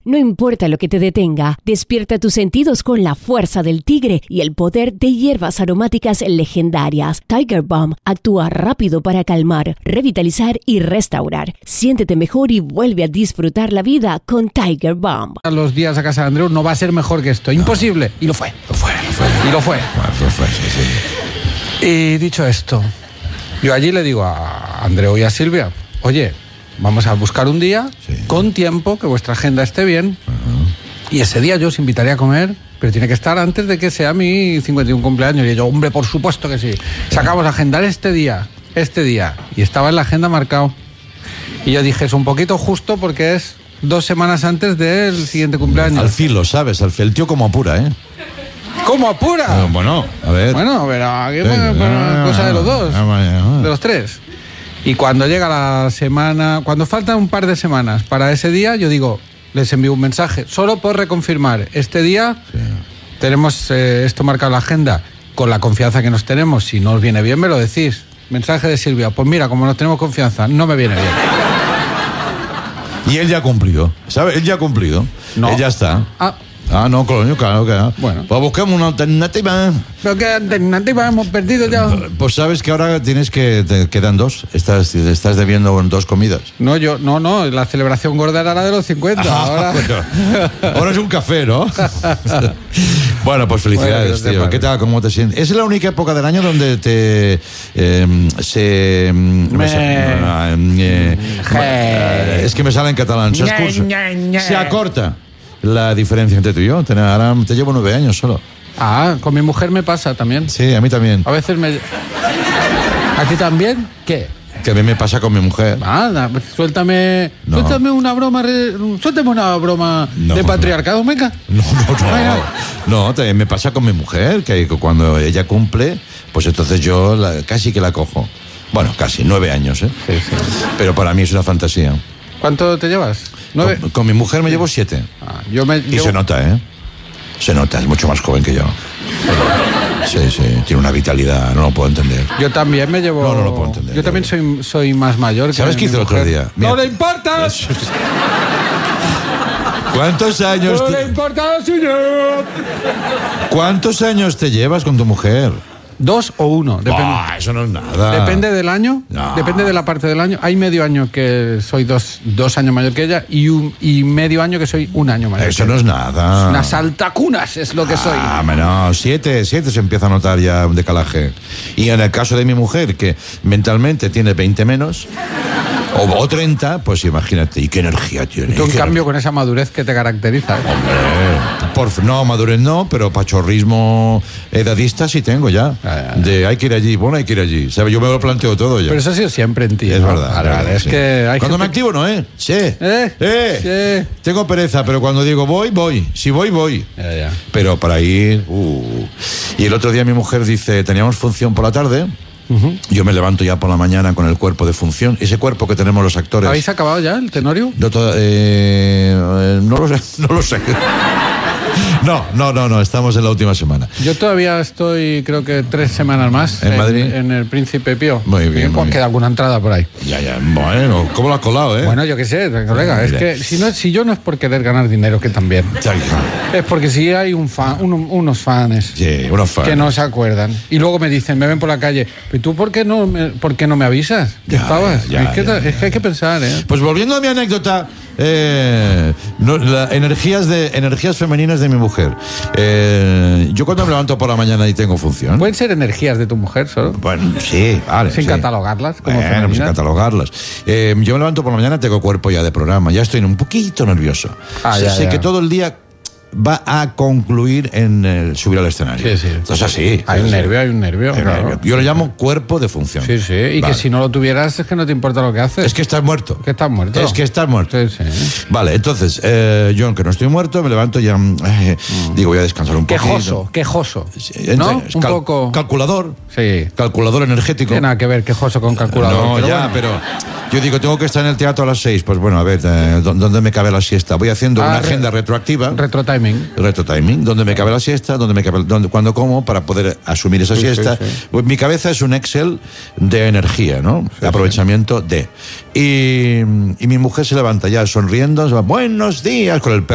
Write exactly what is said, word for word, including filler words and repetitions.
No importa lo que te detenga, despierta tus sentidos con la fuerza del tigre y el poder de hierbas aromáticas legendarias. Tiger Balm actúa rápido para calmar, revitalizar y restaurar. Siéntete mejor y vuelve a disfrutar la vida con Tiger Balm. Los días a casa de Andreu no va a ser mejor que esto. Imposible. Y lo fue. Lo fue, lo fue. Y lo fue. Bueno, fue, fue, sí, sí. Y dicho esto, yo allí le digo a Andreu y a Silvia, oye, vamos a buscar un día sí. con tiempo, que vuestra agenda esté bien. Uh-huh. Y ese día yo os invitaría a comer, pero tiene que estar antes de que sea mi cincuenta y uno cumpleaños. Y yo, hombre, por supuesto que sí. Sacamos a agendar este día, este día. Y estaba en la agenda marcado. Y yo dije, es un poquito justo porque es dos semanas antes del siguiente cumpleaños. Al filo, ¿sabes? Al filo, el tío como apura, ¿eh? ¿Cómo apura? Eh, bueno, a ver. Bueno, pero aquí es una cosa de los dos, de los tres. Y cuando llega la semana, cuando faltan un par de semanas para ese día, yo digo, les envío un mensaje, solo por reconfirmar, este día sí. tenemos eh, esto marcado en la agenda, con la confianza que nos tenemos, si no os viene bien me lo decís. Mensaje de Silvia, pues mira, como nos tenemos confianza, no me viene bien. Y él ya ha cumplido, ¿sabes? Él ya ha cumplido, no. Él ya está. Ah. Ah, no, coño, claro, claro. Bueno. Pues buscamos una alternativa. ¿Pero qué alternativa hemos perdido ya? Pues sabes que ahora tienes que... Te quedan dos. Estás, estás debiendo dos comidas. No, yo... No, no. La celebración gorda era la de los cincuenta. Ah, ahora... Bueno, ahora es un café, ¿no? Bueno, pues felicidades, bueno, tío. ¿Qué tal? ¿Cómo te sientes? Es la única época del año donde te... Eh, se... Me... Eh, eh, es que me sale en catalán. Se, escursa, se acorta la diferencia entre tú y yo. Te, ahora te llevo nueve años solo. Ah, con mi mujer me pasa también. Sí, a mí también. A veces me... ¿A ti también? ¿Qué? Que a mí me pasa con mi mujer. Nada, suéltame... No. Suéltame una broma... Suéltame una broma no, de patriarcado, venga. No, no, no. Venga. No, también me pasa con mi mujer, que cuando ella cumple, pues entonces yo la, casi que la cojo. Bueno, casi, nueve años, ¿eh? Sí, sí. Pero para mí es una fantasía. ¿Cuánto te llevas? ¿Nueve? Con, con mi mujer me llevo siete. Ah, yo me, y yo... se nota, ¿eh? Se nota, es mucho más joven que yo. Sí, sí, tiene una vitalidad, no lo puedo entender. Yo también me llevo... No, no lo puedo entender. Yo también soy, soy más mayor que ¿sabes qué hizo el otro día? Mira, ¡no le importa! ¿Cuántos años... ¡No te... le importa, señor! ¿Cuántos años te llevas con tu mujer? Dos o uno. Depende. Bah, eso no es nada. Depende del año. No. Depende de la parte del año. Hay medio año que soy dos, dos años mayor que ella y, un, y medio año que soy un año mayor. Eso que no ella. es nada. Es una saltacunas es lo que soy. Ah, no, siete, siete se empieza a notar ya un decalaje. Y en el caso de mi mujer, que mentalmente tiene veinte menos, o, o treinta, pues imagínate, ¿y qué energía tiene? Tú, en cambio, con esa madurez que te caracteriza. ¿eh? Hombre, por, no, madurez no, pero pachorrismo edadista sí tengo ya. Ah, ya, ya. De hay que ir allí, bueno, hay que ir allí. ¿Sabe? Yo me lo planteo todo ya. Pero eso ha sido siempre en ti. Es ¿no? verdad. Vale, vale, es sí. que hay cuando gente... me activo, no, ¿eh? Sí. ¿Eh? ¿Eh? Sí. Tengo pereza, pero cuando digo voy, voy. Si voy, voy. Ya, ya. Pero para ir... Uh. Y el otro día mi mujer dice, teníamos función por la tarde... Uh-huh. Yo me levanto ya por la mañana con el cuerpo de función. Ese cuerpo que tenemos los actores. ¿Habéis acabado ya el tenorio? No, toda, eh, no lo sé, no lo sé. No, no, no, no, estamos en la última semana. Yo todavía estoy, creo que tres semanas más. ¿En, en Madrid? En el Príncipe Pío. Muy bien. Pues queda alguna entrada por ahí. Ya, ya, bueno, ¿cómo lo has colado, eh? Bueno, yo qué sé, colega, es que si, no, si yo no es por querer ganar dinero, que también. Ya, ya. Es porque si hay un fan, un, unos fans, sí, unos fans que no se acuerdan. Y luego me dicen, me ven por la calle, ¿y tú por qué no me, por qué no me avisas? ¿Qué ya, estabas? Ya, es, que, ya, es que hay que pensar, ¿eh? Pues volviendo a mi anécdota, eh, no, la, energías, de, energías femeninas de mi mujer. Eh, yo cuando me levanto por la mañana y tengo función. ¿Pueden ser energías de tu mujer solo? Bueno, sí, vale. Sin sí. catalogarlas como bueno, femeninas. sin catalogarlas. Eh, yo me levanto por la mañana, tengo cuerpo ya de programa, ya estoy un poquito nervioso. Ah, sé ya, sé ya. que todo el día va a concluir en el subir al escenario. Sí, sí. Entonces así. Hay un así. nervio, hay un nervio. Hay Claro. nervio. Yo lo llamo cuerpo de función. Sí, sí. Y vale. que si no lo tuvieras es que no te importa lo que haces. Es que estás muerto. Que estás muerto. Es que estás muerto. Sí, sí. Vale, entonces, eh, yo aunque no estoy muerto, me levanto ya, eh, mm. digo, voy a descansar un poquito. Quejoso, quejoso. Entre, ¿No? Un cal, poco... Calculador. Sí. Calculador energético. Tiene nada que ver quejoso con calculador. No, pero ya, bueno. pero yo digo, tengo que estar en el teatro a las seis. Pues bueno, a ver, eh, ¿dónde me cabe la siesta? Voy haciendo Ah, una re- agenda retroactiva. Retro timing. Retro timing, donde me cabe la siesta, donde me cabe, donde, cuando como, para poder asumir esa Sí, siesta. sí, sí. Pues mi cabeza es un Excel de energía, ¿no? Sí, de aprovechamiento sí. de. Y, y mi mujer se levanta ya sonriendo, se va, buenos días, con el perro